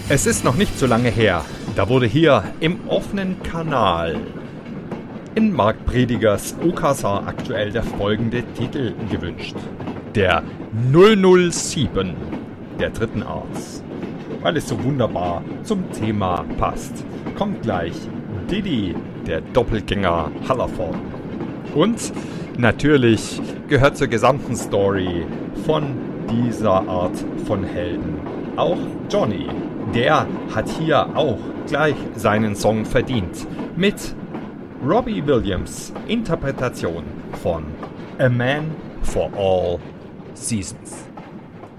Es ist noch nicht so lange her, da wurde hier im offenen Kanal in Marc Predigers Okasa aktuell der folgende Titel gewünscht. Der 007 der dritten Art. Weil es so wunderbar zum Thema passt, kommt gleich Diddy, der Doppelgänger Hallervorden. Und natürlich gehört zur gesamten Story von dieser Art von Helden auch Johnny. Der hat hier auch gleich seinen Song verdient mit Robbie Williams Interpretation von A Man for All Seasons.